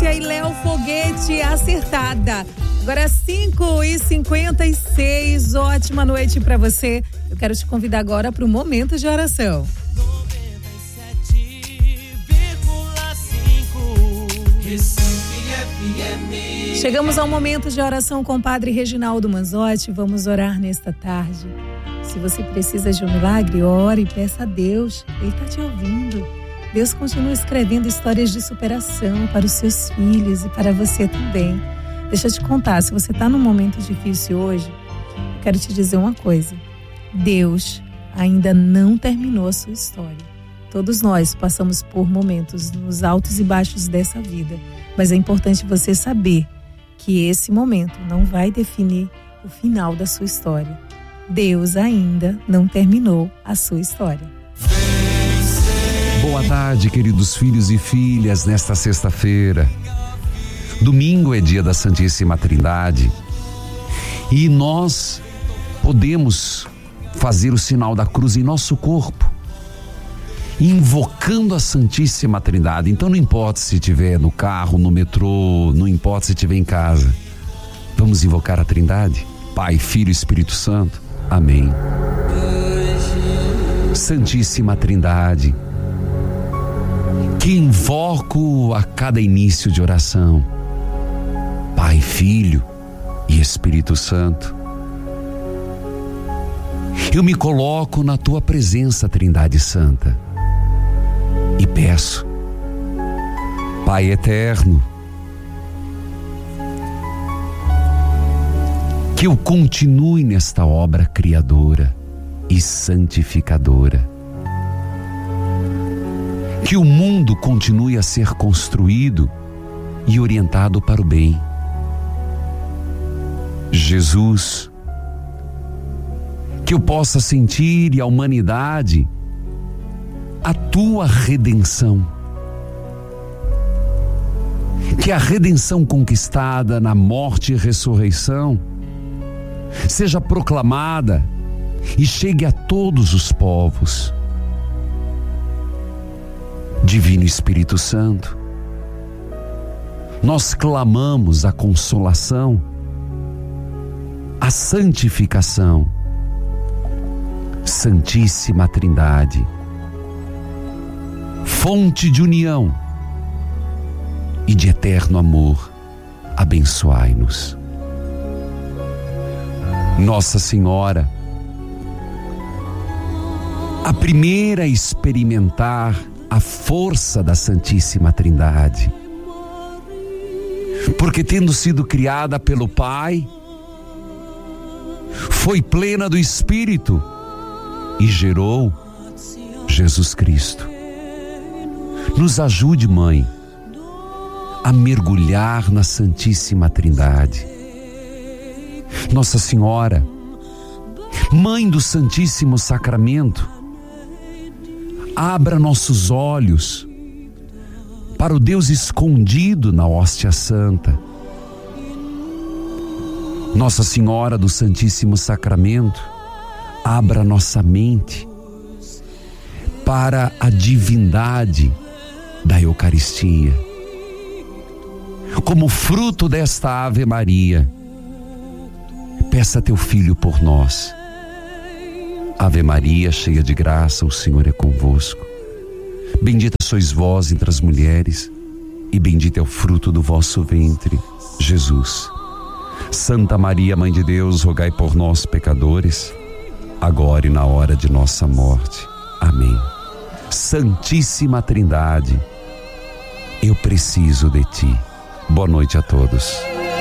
Márcia e Léo Foguete, acertada. Agora 5h56, ótima noite pra você. Eu quero te convidar agora para o momento de oração. 97,5 Chegamos ao momento de oração com o Padre Reginaldo Manzotti. Vamos orar nesta tarde. Se você precisa de um milagre, ore e peça a Deus. Ele está te ouvindo. Deus continua escrevendo histórias de superação para os seus filhos e para você também. Deixa eu te contar, se você está num momento difícil hoje, eu quero te dizer uma coisa. Deus ainda não terminou a sua história. Todos nós passamos por momentos nos altos e baixos dessa vida, mas é importante você saber que esse momento não vai definir o final da sua história. Deus ainda não terminou a sua história. Boa tarde, queridos filhos e filhas, nesta sexta-feira. Domingo é dia da Santíssima Trindade e nós podemos fazer o sinal da cruz em nosso corpo, invocando a Santíssima Trindade. Então não importa se estiver no carro, no metrô, não importa se estiver em casa. Vamos invocar a Trindade? Pai, Filho e Espírito Santo. Amém. Santíssima Trindade, que invoco a cada início de oração, Pai, Filho e Espírito Santo. Eu me coloco na tua presença, Trindade Santa, e peço, Pai eterno, que eu continue nesta obra criadora e santificadora. Que o mundo continue a ser construído e orientado para o bem. Jesus, que eu possa sentir e a humanidade a tua redenção. Que a redenção conquistada na morte e ressurreição seja proclamada e chegue a todos os povos. Divino Espírito Santo, nós clamamos a consolação, a santificação. Santíssima Trindade, fonte de união e de eterno amor, abençoai-nos. Nossa Senhora, a primeira a experimentar a força da Santíssima Trindade, porque tendo sido criada pelo Pai, foi plena do Espírito e gerou Jesus Cristo. Nos ajude, Mãe, a mergulhar na Santíssima Trindade. Nossa Senhora, Mãe do Santíssimo Sacramento, abra nossos olhos para o Deus escondido na hóstia santa. Nossa Senhora do Santíssimo Sacramento, abra nossa mente para a divindade da Eucaristia. Como fruto desta Ave Maria, peça a teu Filho por nós. Ave Maria, cheia de graça, o Senhor é convosco. Bendita sois vós entre as mulheres, e bendito é o fruto do vosso ventre, Jesus. Santa Maria, Mãe de Deus, rogai por nós, pecadores, agora e na hora de nossa morte. Amém. Santíssima Trindade, eu preciso de ti. Boa noite a todos.